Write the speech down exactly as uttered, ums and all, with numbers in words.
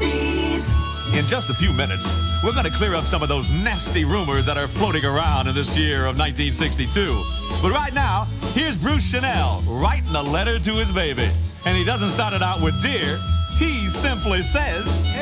Murphys. In just a few minutes, we're going to clear up some of those nasty rumors that are floating around in this year of nineteen sixty-two. But right now, here's Bruce Chanel writing a letter to his baby. And he doesn't start it out with dear. He simply says...